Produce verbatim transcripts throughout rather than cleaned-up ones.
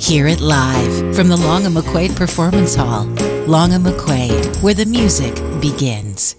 Hear it live from the Long and McQuaid Performance Hall. Long and McQuaid, where the music begins.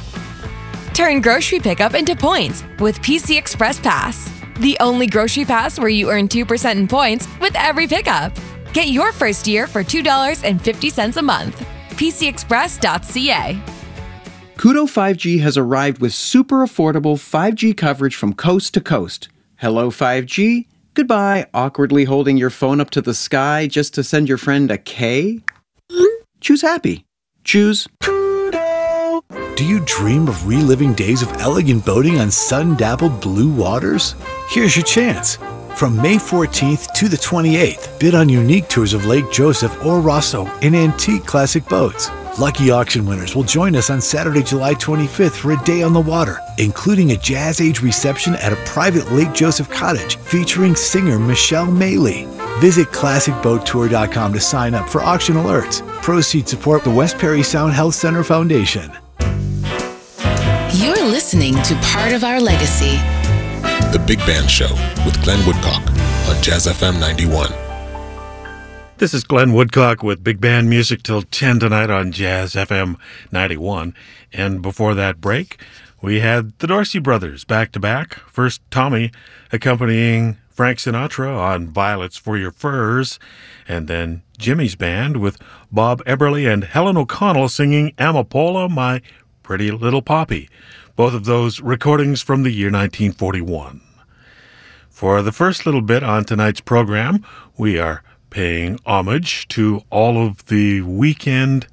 Turn grocery pickup into points with P C Express Pass. The only grocery pass where you earn two percent in points with every pickup. Get your first year for two dollars and fifty cents a month. P C express dot c a. Koodo five G has arrived with super affordable five G coverage from coast to coast. Hello five G. Goodbye, awkwardly holding your phone up to the sky just to send your friend a K. Choose happy. Choose Koodo. Do you dream of reliving days of elegant boating on sun-dappled blue waters? Here's your chance. From May fourteenth to the twenty-eighth, bid on unique tours of Lake Joseph or Rosso in antique classic boats. Lucky auction winners will join us on Saturday, July twenty-fifth for a day on the water, including a jazz-age reception at a private Lake Joseph cottage featuring singer Michelle Maley. Visit classic boat tour dot com to sign up for auction alerts. Proceeds support the West Perry Sound Health Center Foundation. You're listening to Part of Our Legacy. The Big Band Show with Glenn Woodcock on Jazz F M ninety-one. This is Glenn Woodcock with Big Band Music till ten tonight on Jazz F M ninety-one. And before that break, we had the Dorsey Brothers back-to-back. First, Tommy accompanying Frank Sinatra on Violets for Your Furs, and then Jimmy's band with Bob Eberly and Helen O'Connell singing Amapola, My Pretty Little Poppy. Both of those recordings from the year nineteen forty-one. For the first little bit on tonight's program, we are paying homage to all of the weekend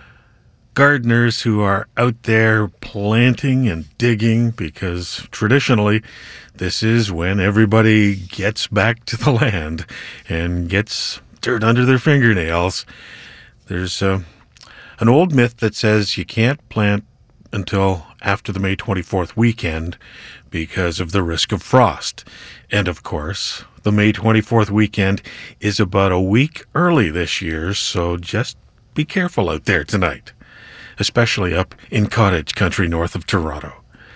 gardeners who are out there planting and digging, because traditionally this is when everybody gets back to the land and gets dirt under their fingernails. There's uh, an old myth that says you can't plant until after the May twenty-fourth weekend because of the risk of frost. And of course, the May twenty-fourth weekend is about a week early this year, so just be careful out there tonight, especially up in cottage country north of Toronto.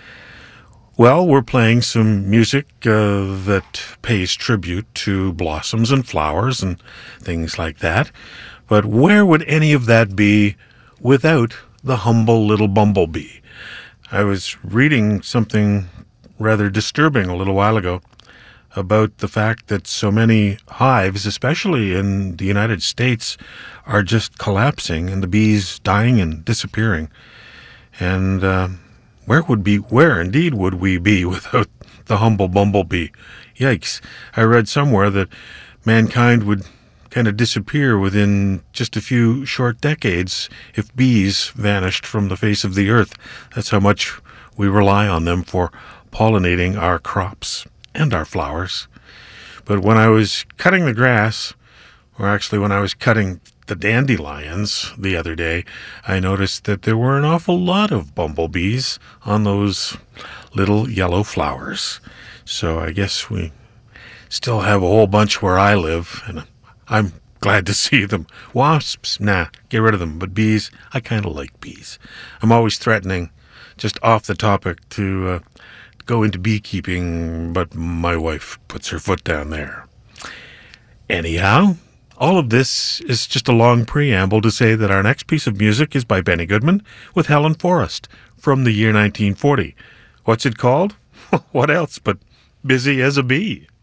Well, we're playing some music uh, that pays tribute to blossoms and flowers and things like that. But where would any of that be without the humble little bumblebee? I was reading something rather disturbing a little while ago about the fact that so many hives, especially in the United States, are just collapsing and the bees dying and disappearing. And uh, where would be, where indeed would we be without the humble bumblebee? Yikes. I read somewhere that mankind would kind of disappear within just a few short decades if bees vanished from the face of the earth. That's how much we rely on them for pollinating our crops and our flowers. But when I was cutting the grass, or actually when I was cutting the dandelions the other day, I noticed that there were an awful lot of bumblebees on those little yellow flowers. So I guess we still have a whole bunch where I live, and I'm glad to see them. Wasps, nah, get rid of them. But bees, I kind of like bees. I'm always threatening, just off the topic, to uh, go into beekeeping, but my wife puts her foot down there. Anyhow, all of this is just a long preamble to say that our next piece of music is by Benny Goodman with Helen Forrest from the year nineteen forty. What's it called? What else but Busy as a Bee?